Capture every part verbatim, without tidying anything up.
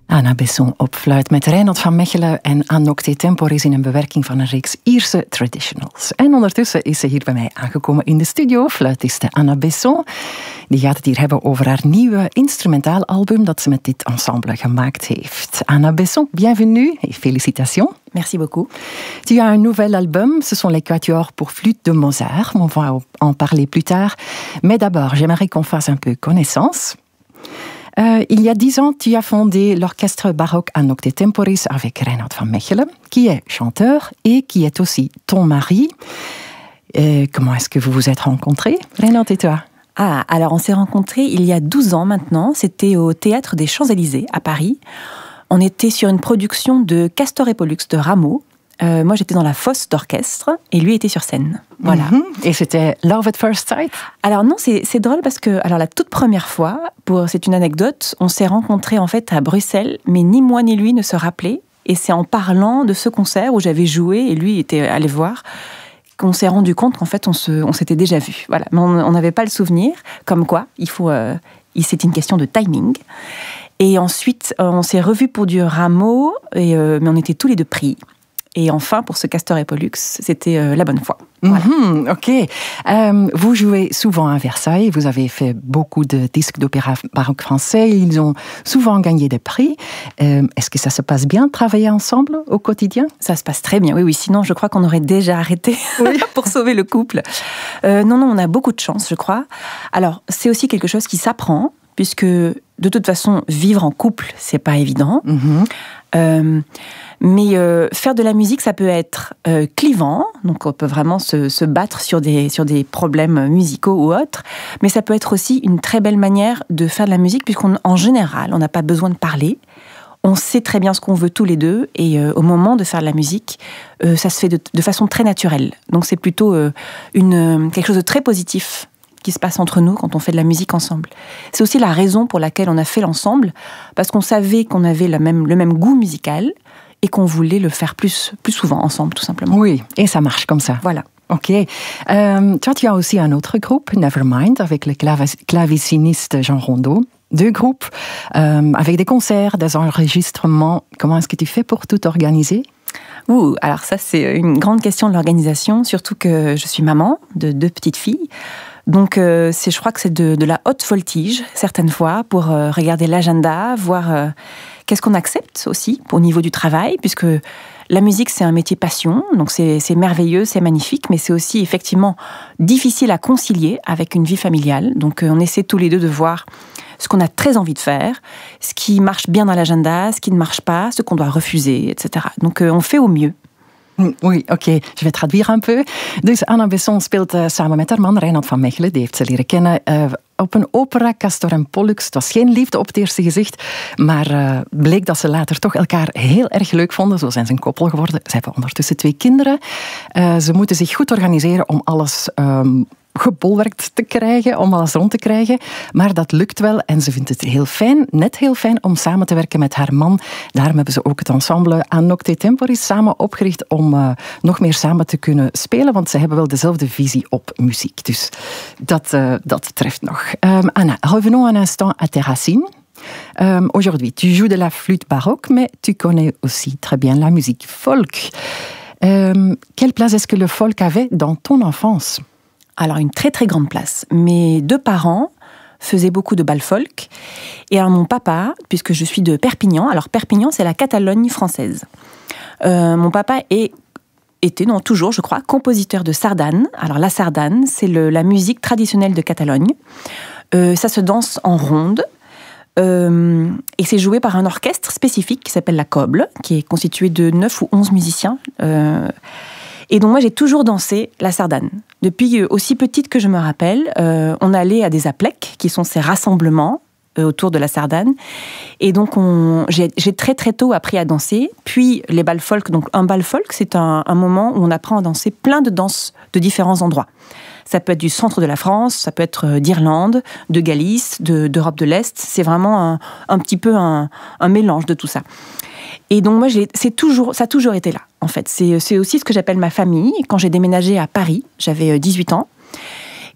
Anna Besson op fluit met Reinhard van Mechelen en aan Nocte Temporis in een bewerking van een reeks Ierse traditionals. En ondertussen is ze hier bij mij aangekomen in de studio, fluitiste Anna Besson. Die gaat het hier hebben over haar nieuwe instrumentaal album dat ze met dit ensemble gemaakt heeft. Anna Besson, bienvenue et félicitations. Merci beaucoup. Tu as un nouvel album, ce sont les quatuors pour flûte de Mozart. On va en parler plus tard. Mais d'abord, j'aimerais qu'on fasse un peu connaissance. Euh, il y a dix ans, tu as fondé l'orchestre baroque à Nocte Temporis avec Reinhard van Mechelen, qui est chanteur et qui est aussi ton mari. Euh, comment est-ce que vous vous êtes rencontrés, Reinhard et toi? Ah, alors on s'est rencontrés il y a douze ans maintenant. C'était au Théâtre des Champs-Élysées à Paris. On était sur une production de Castor et Pollux de Rameau. Euh, moi, j'étais dans la fosse d'orchestre et lui était sur scène. Voilà. Mm-hmm. Et c'était Love at First Sight? Alors non, c'est, c'est drôle parce que alors la toute première fois, pour, c'est une anecdote, on s'est rencontrés en fait à Bruxelles, mais ni moi ni lui ne se rappelaient. Et c'est en parlant de ce concert où j'avais joué et lui était allé voir qu'on s'est rendu compte qu'en fait on, se, on s'était déjà vu. Voilà, mais on n'avait pas le souvenir. Comme quoi, il faut, euh, c'est une question de timing. Et ensuite, on s'est revus pour du Rameau, et, euh, mais on était tous les deux pris. Et enfin, pour ce Castor et Pollux, c'était euh, la bonne fois. Voilà. Mm-hmm, ok. Euh, vous jouez souvent à Versailles. Vous avez fait beaucoup de disques d'opéra baroque français. Ils ont souvent gagné des prix. Euh, est-ce que ça se passe bien, travailler ensemble au quotidien? Ça se passe très bien, oui, oui. Sinon, je crois qu'on aurait déjà arrêté oui. pour sauver le couple. Euh, non, non, on a beaucoup de chance, je crois. Alors, c'est aussi quelque chose qui s'apprend, puisque de toute façon, vivre en couple, c'est pas évident. Mm-hmm. Euh, mais euh, faire de la musique, ça peut être euh, clivant, donc on peut vraiment se, se battre sur des, sur des problèmes musicaux ou autres, mais ça peut être aussi une très belle manière de faire de la musique, puisqu'en général, on n'a pas besoin de parler, on sait très bien ce qu'on veut tous les deux, et euh, au moment de faire de la musique, euh, ça se fait de, de façon très naturelle. Donc c'est plutôt euh, une, quelque chose de très positif qui se passe entre nous quand on fait de la musique ensemble. C'est aussi la raison pour laquelle on a fait l'ensemble, parce qu'on savait qu'on avait la même, le même goût musical et qu'on voulait le faire plus, plus souvent ensemble, tout simplement. Oui, et ça marche comme ça. Voilà. Ok. Euh, toi, tu as aussi un autre groupe, Nevermind, avec le clav- claveciniste Jean Rondeau. Deux groupes, euh, avec des concerts, des enregistrements. Comment est-ce que tu fais pour tout organiser? Ouh, alors ça, c'est une grande question de l'organisation, surtout que je suis maman de deux petites filles. Donc, euh, c'est, je crois que c'est de, de la haute voltige, certaines fois, pour euh, regarder l'agenda, voir euh, qu'est-ce qu'on accepte aussi au niveau du travail, puisque la musique, c'est un métier passion, donc c'est, c'est merveilleux, c'est magnifique, mais c'est aussi effectivement difficile à concilier avec une vie familiale. Donc, euh, on essaie tous les deux de voir ce qu'on a très envie de faire, ce qui marche bien dans l'agenda, ce qui ne marche pas, ce qu'on doit refuser, et cetera. Donc, euh, on fait au mieux. Oui, oké. Okay. Je vais traduire un peu. Dus Anna Besson speelt uh, samen met haar man Reinhard van Mechelen. Die heeft ze leren kennen uh, op een opera, Castor en Pollux. Het was geen liefde op het eerste gezicht, maar uh, bleek dat ze later toch elkaar heel erg leuk vonden. Zo zijn ze een koppel geworden. Ze hebben ondertussen twee kinderen. Uh, ze moeten zich goed organiseren om alles Um, gebolwerkt te krijgen, om alles rond te krijgen. Maar dat lukt wel en ze vindt het heel fijn, net heel fijn, om samen te werken met haar man. Daarom hebben ze ook het ensemble aan Nocte Temporis samen opgericht om uh, nog meer samen te kunnen spelen, want ze hebben wel dezelfde visie op muziek. Dus dat, uh, dat treft nog. Um, Anna, revenons un instant à tes racines. Um, aujourd'hui, tu joues de la flûte baroque, mais tu connais aussi très bien la musique folk. Um, quelle place est-ce que le folk avait dans ton enfance? Alors, une très très grande place. Mes deux parents faisaient beaucoup de bal folk. Et alors, mon papa, puisque je suis de Perpignan, alors Perpignan, c'est la Catalogne française. Euh, mon papa est, était, non, toujours, je crois, compositeur de sardane. Alors, la sardane, c'est le, la musique traditionnelle de Catalogne. Euh, ça se danse en ronde. Euh, et c'est joué par un orchestre spécifique qui s'appelle la Coble, qui est constitué de neuf ou onze musiciens. Euh, Et donc moi, j'ai toujours dansé la sardane. Depuis aussi petite que je me rappelle, euh, on allait à des aplecs, qui sont ces rassemblements euh, autour de la sardane. Et donc, on, j'ai, j'ai très très tôt appris à danser. Puis les bals folk. Donc un bal folk, c'est un, un moment où on apprend à danser plein de danses de différents endroits. Ça peut être du centre de la France, ça peut être d'Irlande, de Galice, de, d'Europe de l'Est. C'est vraiment un, un petit peu un, un mélange de tout ça. Et donc moi, j'ai, c'est toujours, ça a toujours été là, en fait. C'est, c'est aussi ce que j'appelle ma famille. Quand j'ai déménagé à Paris, j'avais dix-huit ans.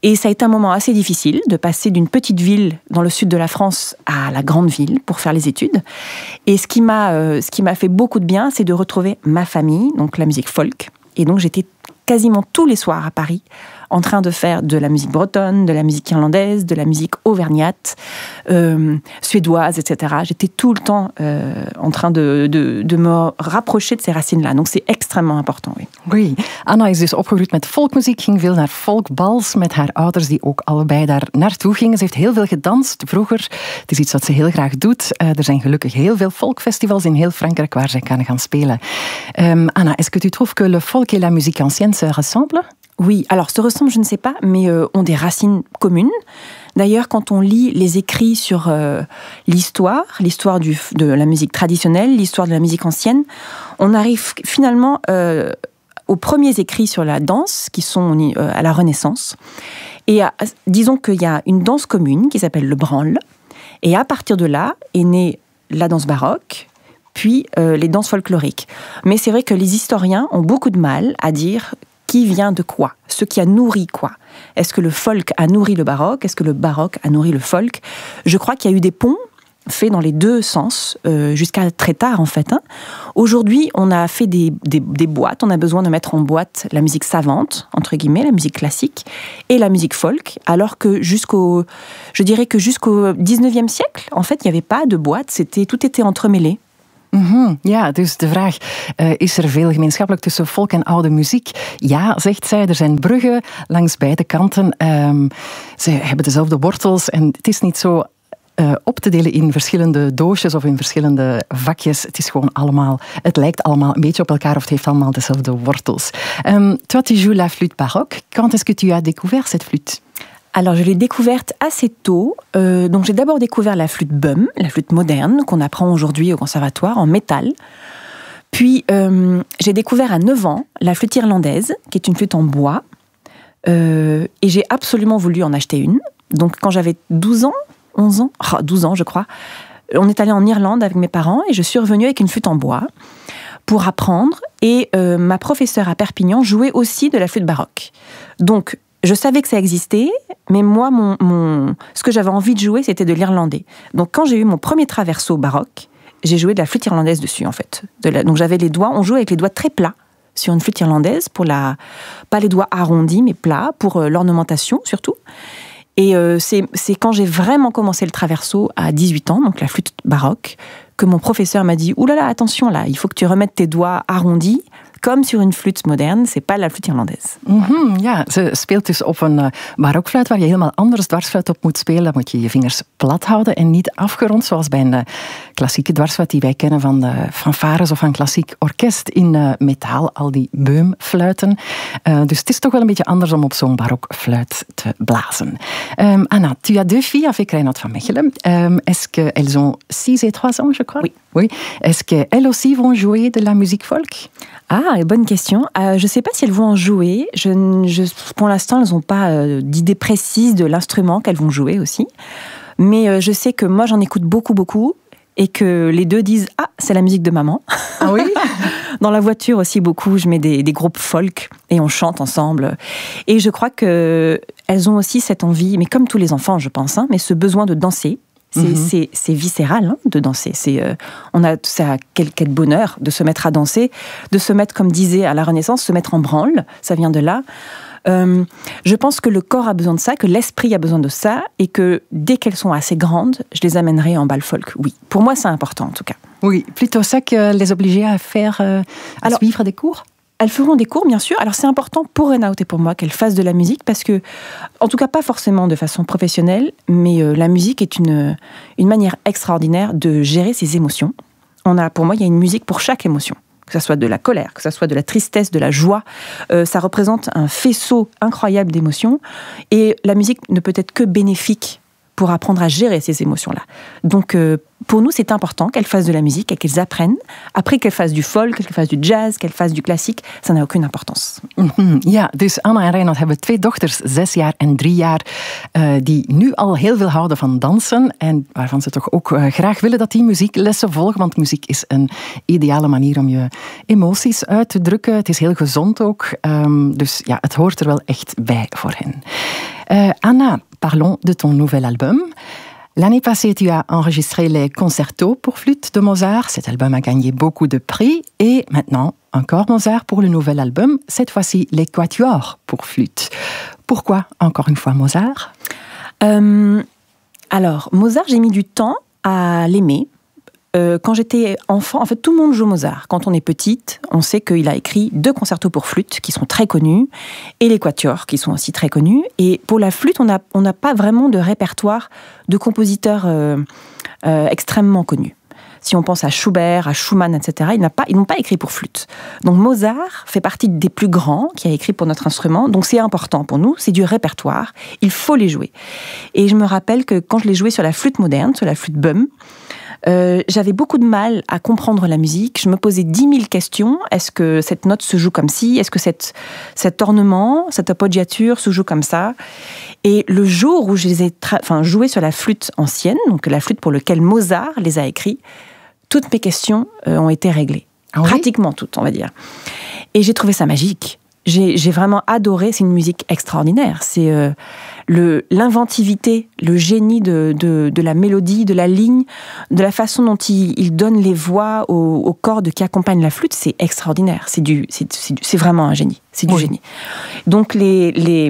Et ça a été un moment assez difficile de passer d'une petite ville dans le sud de la France à la grande ville pour faire les études. Et ce qui m'a, euh, ce qui m'a fait beaucoup de bien, c'est de retrouver ma famille, donc la musique folk. Et donc j'étais quasiment tous les soirs à Paris, en train de faire de la musique bretonne, de la musique irlandaise, de la musique auvergnate, euh, suédoise, et cetera. J'étais tout le temps euh, en train de, de, de me rapprocher de ces racines-là. Donc c'est extrêmement important, oui. Oui, Anna is dus opgegroeid met folkmuziek, ging veel naar folkbals met haar ouders die ook allebei daar naartoe gingen. Ze heeft heel veel gedanst vroeger. Het is iets wat ze heel graag doet. Uh, er zijn gelukkig heel veel folkfestivals in heel Frankrijk waar zij kan gaan spelen. Um, Anna, est-ce que tu trouves que le folk et la musique ancienne se ressemblent? Oui, alors se ressemblent, je ne sais pas, mais euh, ont des racines communes. D'ailleurs, quand on lit les écrits sur euh, l'histoire, l'histoire du, de la musique traditionnelle, l'histoire de la musique ancienne, on arrive finalement euh, aux premiers écrits sur la danse, qui sont euh, à la Renaissance. Et à, disons qu'il y a une danse commune qui s'appelle le branle, et à partir de là est née la danse baroque, puis euh, les danses folkloriques. Mais c'est vrai que les historiens ont beaucoup de mal à dire qui vient de quoi, ce qui a nourri quoi. Est-ce que le folk a nourri le baroque? Est-ce que le baroque a nourri le folk? Je crois qu'il y a eu des ponts faits dans les deux sens, euh, jusqu'à très tard en fait. Hein. Aujourd'hui, on a fait des, des, des boîtes, on a besoin de mettre en boîte la musique savante, entre guillemets, la musique classique, et la musique folk, alors que jusqu'au, je dirais que jusqu'au dix-neuvième siècle, en fait, il n'y avait pas de boîte, c'était, tout était entremêlé. Mm-hmm. Ja, dus de vraag, uh, is er veel gemeenschappelijk tussen folk en oude muziek? Ja, zegt zij, er zijn bruggen langs beide kanten. Um, ze hebben dezelfde wortels en het is niet zo uh, op te delen in verschillende doosjes of in verschillende vakjes. Het is gewoon allemaal, het lijkt allemaal een beetje op elkaar of het heeft allemaal dezelfde wortels. Um, toi, tu joues la flûte baroque. Quand est-ce que tu as découvert cette flûte? Alors, je l'ai découverte assez tôt. Euh, donc, j'ai d'abord découvert la flûte bum, la flûte moderne, qu'on apprend aujourd'hui au conservatoire, en métal. Puis, euh, j'ai découvert à neuf ans la flûte irlandaise, qui est une flûte en bois. Euh, et j'ai absolument voulu en acheter une. Donc, quand j'avais douze ans, onze ans, oh, douze ans, je crois, on est allé en Irlande avec mes parents et je suis revenue avec une flûte en bois pour apprendre. Et euh, ma professeure à Perpignan jouait aussi de la flûte baroque. Donc, je savais que ça existait, mais moi, mon, mon, ce que j'avais envie de jouer, c'était de l'irlandais. Donc, quand j'ai eu mon premier traverso baroque, j'ai joué de la flûte irlandaise dessus, en fait. De la, donc, j'avais les doigts, on jouait avec les doigts très plats sur une flûte irlandaise, pour la, pas les doigts arrondis, mais plats, pour euh, l'ornementation, surtout. Et euh, c'est, c'est quand j'ai vraiment commencé le traverso à dix-huit ans, donc la flûte baroque, que mon professeur m'a dit « Ouh là là, attention, là, il faut que tu remettes tes doigts arrondis ». Comme sur une flûte moderne, c'est pas la flûte irlandaise. Mm-hmm, ja, ze speelt dus op een uh, barokfluit waar je helemaal anders dwarsfluit op moet spelen. Dan moet je je vingers plat houden en niet afgerond, zoals bij een uh, klassieke dwarsfluit die wij kennen van de fanfares of van klassiek orkest in uh, metaal, al die beumfluiten. Uh, dus het is toch wel een beetje anders om op zo'n barokfluit te blazen. Um, Anna, tu as deux filles avec Reinoud van Mechelen. Um, est-ce qu'elles ont six et trois ans, je crois? Oui. Oui. Est-ce qu'elles aussi vont jouer de la musique folk? Ah, bonne question. Euh, je ne sais pas si elles vont en jouer. Je, je, pour l'instant, elles n'ont pas euh, d'idée précise de l'instrument qu'elles vont jouer aussi. Mais euh, je sais que moi, j'en écoute beaucoup, beaucoup. Et que les deux disent « Ah, c'est la musique de maman ». Ah oui? Dans la voiture aussi, beaucoup, je mets des, des groupes folk et on chante ensemble. Et je crois qu'elles ont aussi cette envie, mais comme tous les enfants, je pense, hein, mais ce besoin de danser. C'est, mm-hmm. c'est, c'est viscéral hein, de danser. C'est, euh, on a, ça, quel, quel bonheur de se mettre à danser, de se mettre, comme disait à la Renaissance, se mettre en branle. Ça vient de là. Euh, je pense que le corps a besoin de ça, que l'esprit a besoin de ça, et que dès qu'elles sont assez grandes, je les amènerai en bal folk. Oui, pour moi, c'est important en tout cas. Oui, plutôt ça que les obliger à faire, euh, à Alors, suivre des cours. Elles feront des cours, bien sûr. Alors, c'est important pour Reinoud et pour moi qu'elles fassent de la musique parce que, en tout cas, pas forcément de façon professionnelle, mais euh, la musique est une, une manière extraordinaire de gérer ses émotions. On a, pour moi, il y a une musique pour chaque émotion. Que ça soit de la colère, que ça soit de la tristesse, de la joie. Euh, ça représente un faisceau incroyable d'émotions. Et la musique ne peut être que bénéfique pour apprendre à gérer ces émotions-là. Donc, euh, pour nous, c'est important qu'elles fassent de la musique et qu'elles apprennent. Après, qu'elles fassent du folk, qu'elles fassent du jazz, qu'elles fassent du classique, ça n'a aucune importance. Mm-hmm. Ja, dus Anna en Reinhard hebben twee dochters, zes jaar en drie jaar, uh, die nu al heel veel houden van dansen en waarvan ze toch ook uh, graag willen dat die muzieklessen volgen, want muziek is een ideale manier om je emoties uit te drukken. Het is heel gezond ook, um, dus ja, het hoort er wel echt bij voor hen. Uh, Anna, parlons de ton nouvel album. L'année passée, tu as enregistré les concertos pour flûte de Mozart. Cet album a gagné beaucoup de prix. Et maintenant, encore Mozart pour le nouvel album. Cette fois-ci, les quatuors pour flûte. Pourquoi, encore une fois, Mozart euh, Alors, Mozart, j'ai mis du temps à l'aimer. Euh, quand j'étais enfant, en fait, tout le monde joue Mozart. Quand on est petite, on sait qu'il a écrit deux concertos pour flûte qui sont très connus et les quatuors qui sont aussi très connus. Et pour la flûte, on n'a on n'a pas vraiment de répertoire de compositeurs euh, euh, extrêmement connus. Si on pense à Schubert, à Schumann, et cetera, ils n'ont pas, ils n'ont pas écrit pour flûte. Donc Mozart fait partie des plus grands qui a écrit pour notre instrument. Donc c'est important pour nous, c'est du répertoire. Il faut les jouer. Et je me rappelle que quand je les jouais sur la flûte moderne, sur la flûte Böhm, Euh, j'avais beaucoup de mal à comprendre la musique. Je me posais dix mille questions. Est-ce que cette note se joue comme ci? Est-ce que cette, cet ornement, cette appoggiature se joue comme ça? Et le jour où je les ai tra- enfin, joués sur la flûte ancienne, donc la flûte pour laquelle Mozart les a écrits, toutes mes questions euh, ont été réglées. Ah oui? Pratiquement toutes, on va dire. Et j'ai trouvé ça magique. J'ai, j'ai vraiment adoré, c'est une musique extraordinaire. C'est euh, le, l'inventivité, le génie de, de, de la mélodie, de la ligne, de la façon dont il, il donne les voix aux, aux cordes qui accompagnent la flûte, c'est extraordinaire. C'est, du, c'est, c'est, c'est vraiment un génie. C'est du oui. génie. Donc les, les,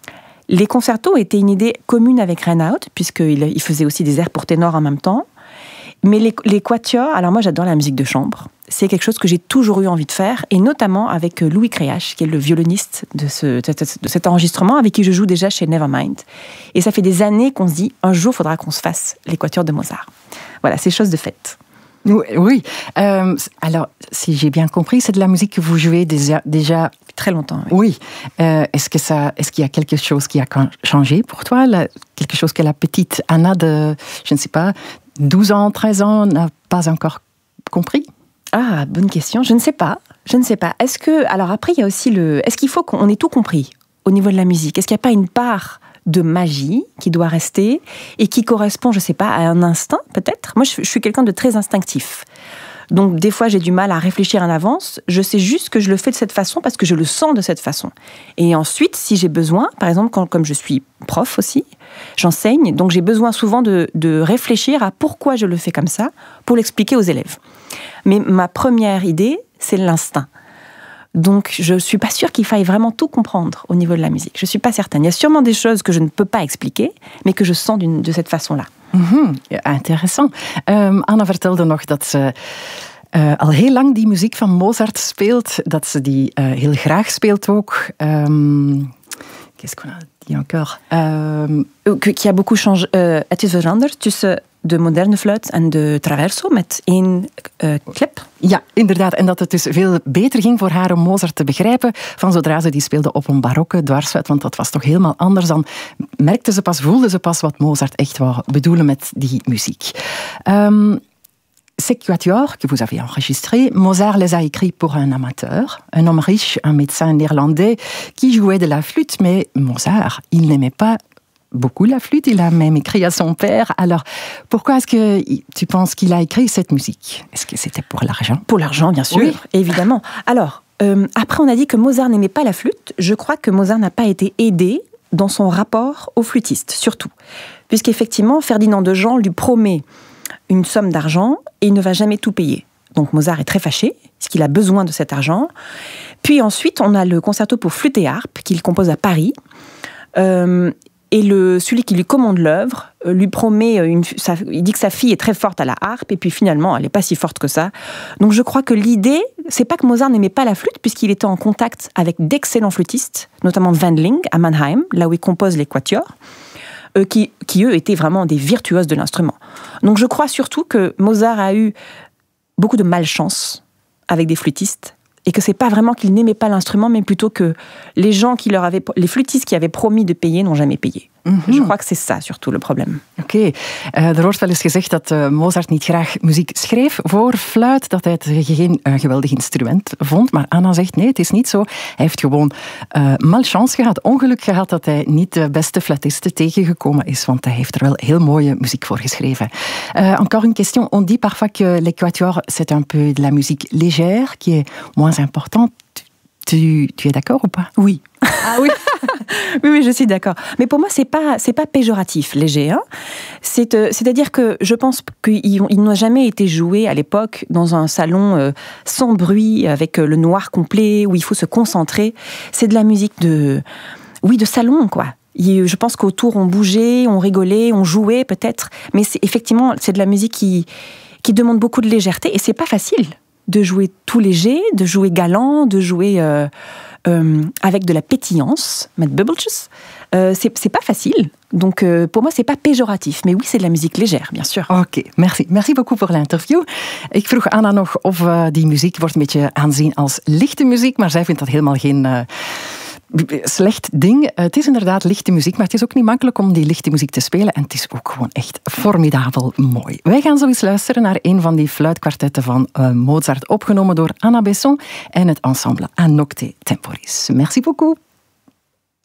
les concertos étaient une idée commune avec Reinhard, puisqu'il il faisait aussi des airs pour ténor en même temps. Mais les, les quatuors, alors moi j'adore la musique de chambre. C'est quelque chose que j'ai toujours eu envie de faire, et notamment avec Louis Créache, qui est le violoniste de, ce, de cet enregistrement, avec qui je joue déjà chez Nevermind. Et ça fait des années qu'on se dit, un jour, il faudra qu'on se fasse les quatuors de Mozart. Voilà, c'est chose de faite. Oui, oui. Euh, alors, si j'ai bien compris, c'est de la musique que vous jouez déjà... déjà... Très longtemps, oui. Oui. Euh, est-ce que ça, est-ce qu'il y a quelque chose qui a changé pour toi? La, quelque chose que la petite Anna de, je ne sais pas, douze ans, treize ans n'a pas encore compris? Ah, bonne question. Je ne sais pas. Je ne sais pas. Est-ce que... Alors après, il y a aussi le... Est-ce qu'il faut qu'on ait tout compris au niveau de la musique? Est-ce qu'il n'y a pas une part de magie qui doit rester et qui correspond, je ne sais pas, à un instinct, peut-être? Moi, je, je suis quelqu'un de très instinctif. Donc, des fois, j'ai du mal à réfléchir en avance. Je sais juste que je le fais de cette façon parce que je le sens de cette façon. Et ensuite, si j'ai besoin, par exemple, quand, comme je suis prof aussi, j'enseigne, donc j'ai besoin souvent de, de réfléchir à pourquoi je le fais comme ça pour l'expliquer aux élèves. Mais ma première idée, c'est l'instinct. Donc, je ne suis pas sûre qu'il faille vraiment tout comprendre au niveau de la musique. Je ne suis pas certaine. Il y a sûrement des choses que je ne peux pas expliquer, mais que je sens d'une, de cette façon-là. Mm-hmm. Ja, interessant. Um, Anna vertelde nog dat ze uh, al heel lang die muziek van Mozart speelt, dat ze die uh, heel graag speelt ook. Um, qu'est-ce qu'on a dit encore? Um, Qui a beaucoup changé. Uh, het is veranderd tussen de moderne fluit en de traverso met één uh, klep. Ja, inderdaad. En dat het dus veel beter ging voor haar om Mozart te begrijpen van zodra ze die speelde op een barokke dwarsfluit, want dat was toch helemaal anders dan merkte ze pas, voelde ze pas wat Mozart echt wou bedoelen met die muziek. Um, Ces quatuors que vous avez enregistrés, Mozart les a écrits pour un amateur, un homme riche, un médecin néerlandais qui jouait de la flûte, mais Mozart, il n'aimait pas beaucoup la flûte, il a même écrit à son père. Alors, pourquoi est-ce que tu penses qu'il a écrit cette musique? Est-ce que c'était pour l'argent? Pour l'argent, bien sûr, oui. Évidemment. Alors, euh, après on a dit que Mozart n'aimait pas la flûte. Je crois que Mozart n'a pas été aidé dans son rapport au flûtiste, surtout. Puisqu'effectivement, Ferdinand de Jean lui promet une somme d'argent et il ne va jamais tout payer. Donc Mozart est très fâché, parce qu'il a besoin de cet argent. Puis ensuite, on a le concerto pour flûte et harpe qu'il compose à Paris. Euh, Et le, celui qui lui commande l'œuvre euh, lui promet, une, sa, il dit que sa fille est très forte à la harpe, et puis finalement, elle n'est pas si forte que ça. Donc je crois que l'idée, c'est pas que Mozart n'aimait pas la flûte, puisqu'il était en contact avec d'excellents flûtistes, notamment Wendling à Mannheim, là où il compose les quatuors, euh, qui, qui eux étaient vraiment des virtuoses de l'instrument. Donc je crois surtout que Mozart a eu beaucoup de malchance avec des flûtistes, et que c'est pas vraiment qu'il n'aimait pas l'instrument, mais plutôt que les gens qui leur avaient, les flûtistes qui avaient promis de payer n'ont jamais payé. Mm-hmm. Je crois que c'est ça surtout le problème. Oké, okay. uh, er wordt wel eens gezegd dat uh, Mozart niet graag muziek schreef voor fluit, dat hij het geen uh, geweldig instrument vond. Maar Anna zegt nee, het is niet zo. Hij heeft gewoon uh, malchance gehad, ongeluk gehad dat hij niet de beste fluitiste tegengekomen is, want hij heeft er wel heel mooie muziek voor geschreven. Uh, encore une question. On dit parfois que les quatuors, c'est un peu de la musique légère, qui est moins importante. Tu, tu es d'accord ou pas? Oui. Ah oui. oui, oui, je suis d'accord. Mais pour moi, c'est pas, c'est pas péjoratif, léger. Hein. C'est, euh, c'est-à-dire que je pense qu'il il n'a jamais été joué à l'époque dans un salon euh, sans bruit, avec euh, le noir complet, où il faut se concentrer. C'est de la musique de, oui, de salon, quoi. Et je pense qu'autour, on bougeait, on rigolait, on jouait peut-être. Mais c'est, effectivement, c'est de la musique qui, qui demande beaucoup de légèreté. Et c'est pas facile de jouer tout léger, de jouer galant, de jouer euh, euh, avec de la pétillance, met bubbeltjes. Euh, c'est, c'est pas facile. Donc euh, pour moi, c'est pas péjoratif. Mais oui, c'est de la musique légère, bien sûr. Oké, okay, merci. Merci beaucoup voor l'interview. Ik vroeg Anna nog of uh, die muziek wordt een beetje aanzien als lichte muziek, maar zij vindt dat helemaal geen... Uh, slecht ding. Het is inderdaad lichte muziek, maar het is ook niet makkelijk om die lichte muziek te spelen. En het is ook gewoon echt formidabel mooi. Wij gaan zo eens luisteren naar een van die fluitkwartetten van uh, Mozart, opgenomen door Anna Besson en het ensemble A Nocte Temporis. Merci beaucoup.